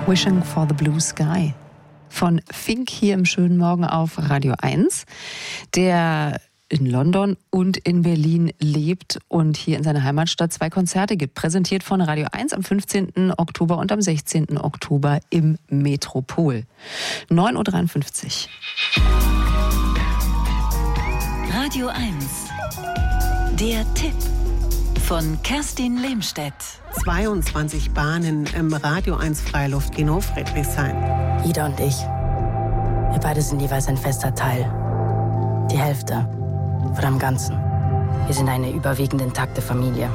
Wishing for the Blue Sky von Fink hier im schönen Morgen auf Radio 1, der in London und in Berlin lebt und hier in seiner Heimatstadt 2 Konzerte gibt. Präsentiert von Radio 1 am 15. Oktober und am 16. Oktober im Metropol. 9.53 Uhr. Radio 1. Der Tipp von Kerstin Lehmstedt. 22 Bahnen im Radio 1 Freiluftkino Friedrichshain. Ida und ich. Wir beide sind jeweils ein fester Teil. Die Hälfte von dem Ganzen. Wir sind eine überwiegend intakte Familie.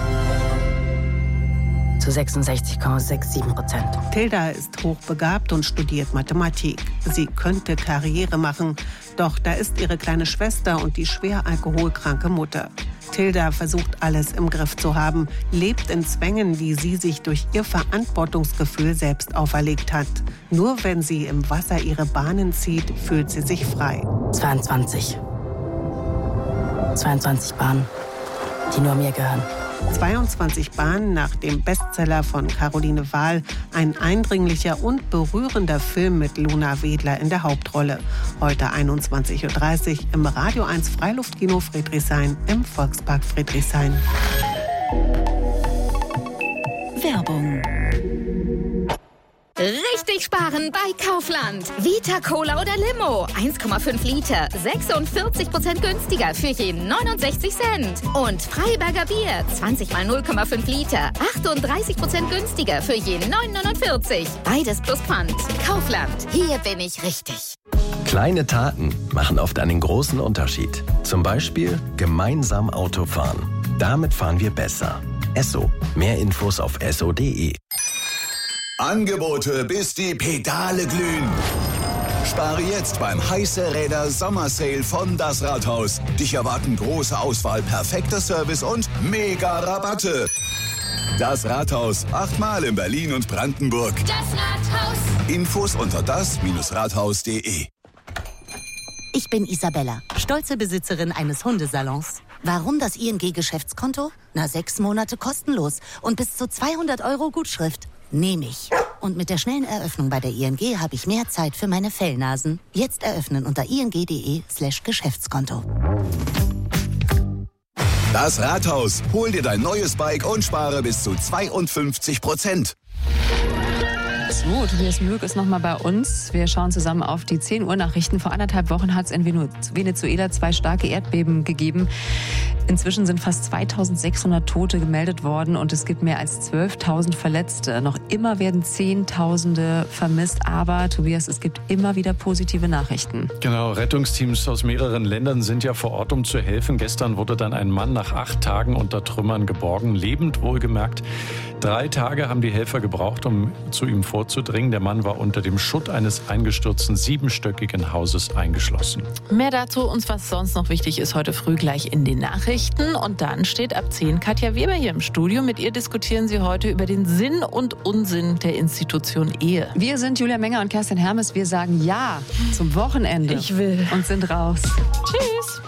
Zu 66,67%. Tilda ist hochbegabt und studiert Mathematik. Sie könnte Karriere machen, doch da ist ihre kleine Schwester und die schwer alkoholkranke Mutter. Tilda versucht, alles im Griff zu haben, lebt in Zwängen, die sie sich durch ihr Verantwortungsgefühl selbst auferlegt hat. Nur wenn sie im Wasser ihre Bahnen zieht, fühlt sie sich frei. 22 Bahnen, die nur mir gehören. 22 Bahnen nach dem Bestseller von Caroline Wahl. Ein eindringlicher und berührender Film mit Luna Wedler in der Hauptrolle. Heute 21.30 Uhr im Radio 1 Freiluftkino Friedrichshain im Volkspark Friedrichshain. Werbung. Richtig sparen bei Kaufland. Vita Cola oder Limo. 1,5 Liter. 46% günstiger für jeden 69 Cent. Und Freiberger Bier. 20 mal 0,5 Liter. 38% günstiger für jeden 9,49. Beides plus Pfand. Kaufland. Hier bin ich richtig. Kleine Taten machen oft einen großen Unterschied. Zum Beispiel gemeinsam Auto fahren. Damit fahren wir besser. Esso. Mehr Infos auf esso.de. Angebote, bis die Pedale glühen. Spare jetzt beim Heiße Räder Sommersale von Das Rathaus. Dich erwarten große Auswahl, perfekter Service und mega Rabatte. Das Rathaus, 8-mal in Berlin und Brandenburg. Das Rathaus. Infos unter das-rathaus.de. Ich bin Isabella, stolze Besitzerin eines Hundesalons. Warum das ING-Geschäftskonto? 6 Monate kostenlos und bis zu 200 € Gutschrift. Nehme ich. Und mit der schnellen Eröffnung bei der ING habe ich mehr Zeit für meine Fellnasen. Jetzt eröffnen unter ing.de/Geschäftskonto. Das Rathaus. Hol dir dein neues Bike und spare bis zu 52%. So, Tobias Mück ist nochmal bei uns. Wir schauen zusammen auf die 10 Uhr Nachrichten. Vor 1,5 Wochen hat es in Venezuela 2 starke Erdbeben gegeben. Inzwischen sind fast 2600 Tote gemeldet worden und es gibt mehr als 12.000 Verletzte. Noch immer werden Zehntausende vermisst, aber Tobias, es gibt immer wieder positive Nachrichten. Genau, Rettungsteams aus mehreren Ländern sind ja vor Ort, um zu helfen. Gestern wurde dann ein Mann nach 8 Tagen unter Trümmern geborgen, lebend wohlgemerkt. 3 Tage haben die Helfer gebraucht, um zu ihm vorzudringen. Der Mann war unter dem Schutt eines eingestürzten 7-stöckigen Hauses eingeschlossen. Mehr dazu und was sonst noch wichtig ist, heute früh gleich in den Nachrichten. Und dann steht ab 10 Katja Weber hier im Studio. Mit ihr diskutieren sie heute über den Sinn und Unsinn der Institution Ehe. Wir sind Julia Menger und Kerstin Hermes. Wir sagen Ja zum Wochenende. Ich will. Und sind raus. Tschüss.